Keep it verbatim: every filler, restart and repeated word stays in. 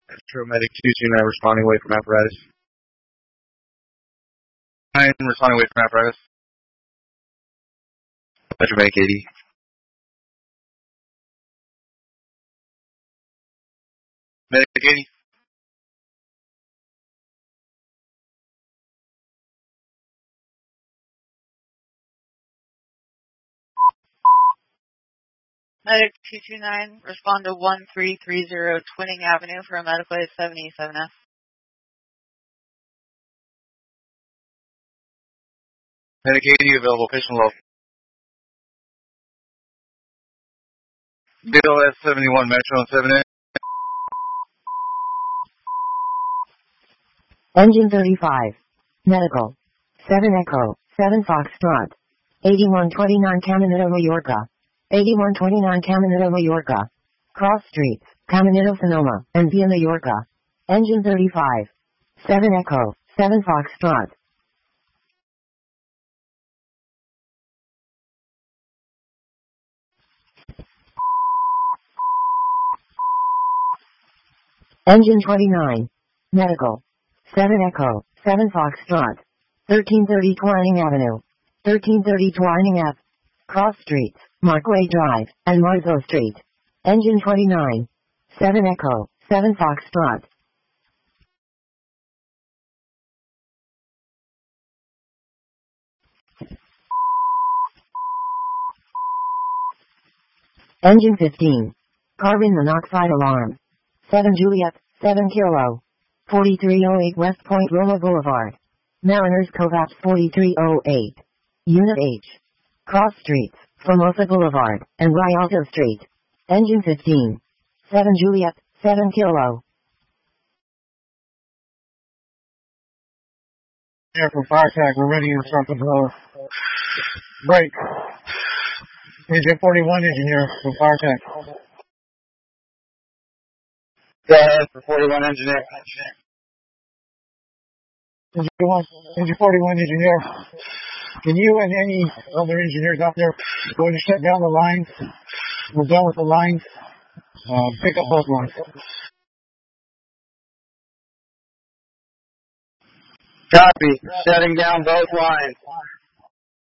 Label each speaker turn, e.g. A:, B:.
A: Paramedic two two nine responding away from apparatus. nine responding away from apparatus. Paramedic eighty. Medic eighty.
B: Medic two two nine, respond to one three three zero Twinning Avenue for a medical aid seven E seven F.
A: Medic eighty available, patient low. B L S seventy-one Metro and seven A.
C: Engine thirty-five. Medical. seven Echo, seven Foxtrot. eighty-one twenty-nine Caminito, Mallorca. eighty-one twenty-nine Caminito, Mallorca. Cross streets, Caminito, Sonoma, and Via Mallorca. Engine thirty-five. seven Echo, seven Foxtrot. Engine twenty-nine. Medical. seven Echo, seven Foxtrot. thirteen thirty Twining Avenue. thirteen thirty Twining Ave. Cross streets, Markway Drive, and Marzo Street. Engine twenty-nine. seven Echo, seven Foxtrot. Engine fifteen. Carbon monoxide alarm. seven Juliet, seven Kilo. forty-three oh eight West Point Roma Boulevard. Mariners Cove Apps forty-three oh eight. Unit H. Cross streets, Formosa Boulevard, and Rialto Street. Engine fifteen. seven Juliet, seven Kilo.
D: Here from Firetech, we're ready to start the blower. Break. Engine forty-one engineer from Firetech.
A: Go ahead for forty-one engineer.
D: Engine forty-one, engine forty-one engineer. Can you and any other engineers out there go and shut down the lines? We're done with the lines. Uh, pick up both lines.
A: Copy. Shutting down both lines.